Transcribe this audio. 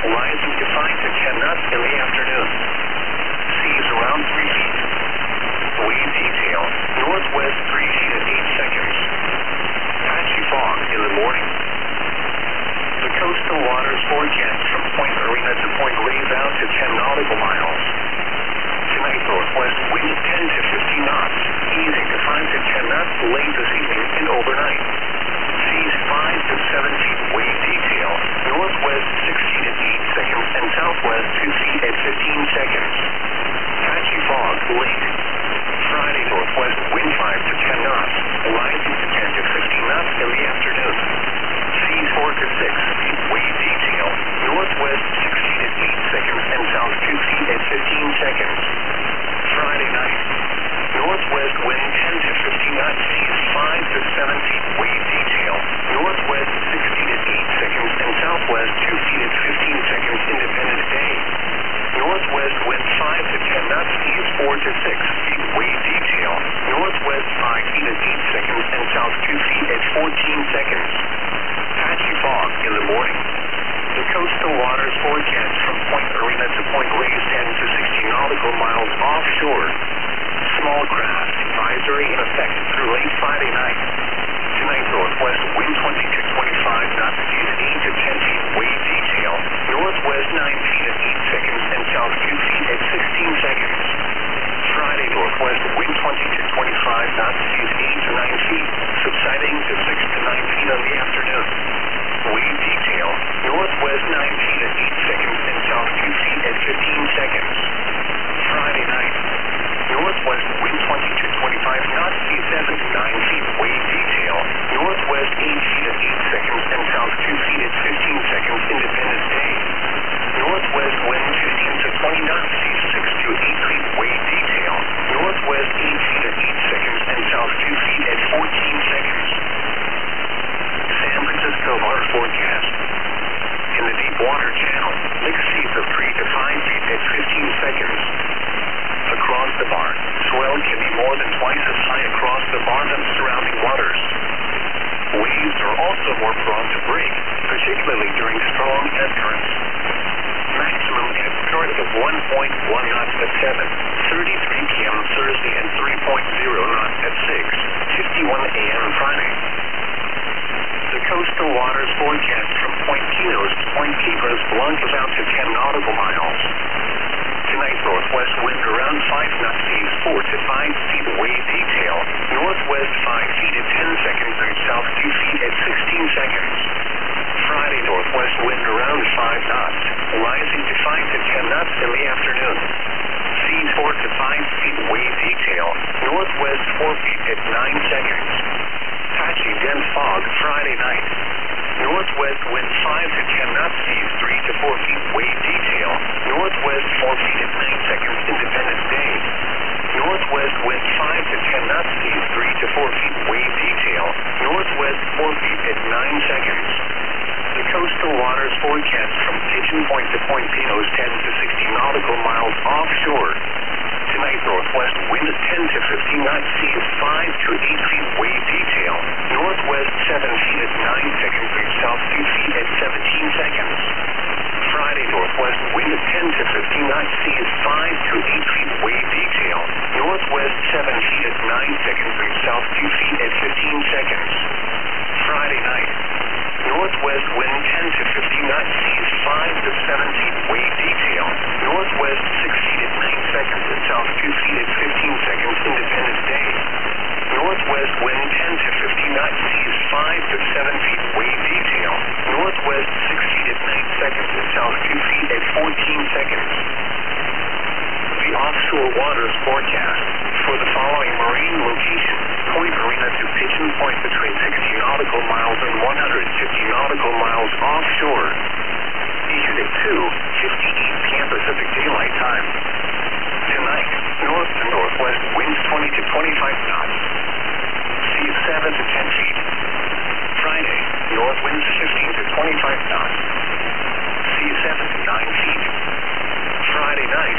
rising to 5 to 10 knots in the afternoon. Seas around 3 feet. Wave detail, northwest 3 feet at 8 seconds. Patchy fog in the morning. The coastal waters forecast from Point Arena to Point Reyes out to 10 nautical miles. Tonight, northwest wind 10 to 15 knots, easing to 5 to 10 knots late this evening and overnight. Seas 5 to 7 feet. Wave detail, northwest 6 feet at 8 seconds and southwest 2 feet at 15 seconds. Patchy fog late. Friday, northwest wind 5 to 10 knots, rising to 10 to 15 knots in the afternoon. Seas 4 to 6 feet. Wave detail, northwest 6 feet at 8 seconds and south 2 feet at 15 seconds. Friday night, northwest wind 10 to 15 knots, seas 5 to 7 feet. Wave detail, northwest 6 feet at 8 seconds and southwest 2 feet at 15 seconds. Independence Day. Northwest wind 5 to 10 knots, seas 4 to 6 feet. Wave detail, northwest 5 feet at 8 seconds and south 2 feet at 14 seconds. Patchy fog in the morning. The coastal waters forecast from Point Arena to Point Reyes 10 to 60 nautical miles offshore. Small craft advisory in effect through late Friday night. Tonight, northwest wind 20 to 25 knots, seas 8 to 10 feet. Wave detail, northwest 9 feet at 8 seconds and south 2 feet at 16 seconds. Friday, northwest wind 20 to 25 knots, seas 8 to 9 feet, subsiding to 6 to 9 feet on the afternoon. Wave detail, northwest 9 feet at 8 seconds and south 2 feet at 15 seconds. Friday night, northwest wind 20 to 25 knots, seas 7 to 9 feet. Wave detail, northwest 8 feet at 8 seconds and south 2 feet at 15 seconds. Independence Day. Northwest wind 15 to 20 knots, seas 6 to 8 feet. Wave detail, northwest 8 feet at 8 seconds and south 2 feet at 14 seconds. San Francisco water forecast. In the deep water channel, mixed seas of 3 to 5 feet at 15 seconds. Across the bar, swell can be more than twice as high across the bar than surrounding waters. Waves are also more prone to break, particularly during strong ebb currents. Maximum ebb current of 1.1 knots at 7:33 p.m. Thursday and 3.0 knots at 6:51 a.m. Friday. The coastal waters forecast from Point Pinos to Point Cabras Blancas out to 10 nautical miles. Tonight, northwest wind around 5 knots, seas 4 to 5 feet. Wave detail, northwest 5 feet at 10 seconds and south 2 feet at 16 seconds. Friday, northwest wind around 5 knots, rising to 5 to 10 knots in the afternoon. Seas 4 to 5 feet. Wave detail, northwest 4 feet at 9 seconds. Patchy dense fog Friday night. Northwest wind 5 to 10 knots, seas 3 to 4 feet. Wave detail, northwest 4 feet at 9 seconds. Independence Day. Northwest wind 5 to 10 knots, seas 3 to 4 feet. Wave detail, northwest 4 feet at 9 seconds. The coastal waters forecast from Pigeon Point to Point Pinos 10 to 60 nautical miles offshore. Tonight, northwest wind 10 to 15 knots, seas 5 to 8 feet. Wave detail, northwest 7 feet at 9 seconds and south 2 feet at 17 seconds. Friday, northwest wind 10 to 15 knots, seas 5 to 8 feet. Wave detail, northwest 7 feet at 9 seconds and south 2 feet at 15 seconds. Friday night, northwest wind 10 to 15 knots, seas 5 to 7 feet. Wave detail, northwest 6 feet at 9 seconds and south 2 feet at 15 seconds. Independence Day. Northwest wind 10 to 15 knots, seas 5 to 7 feet. Wave detail, northwest 6 feet at 9 seconds and south 2 feet at 14 seconds. The offshore waters forecast for the following marine locations: Point Arena to Pigeon Point between 60 nautical miles and 150 nautical miles offshore. Unit 2:58 p.m. Pacific Daylight Time. Tonight, north to northwest winds 20 to 25 knots. Seas 7 to 10 feet. Friday, north winds 15 to 25 knots. Seas 7 to 9 feet. Friday night,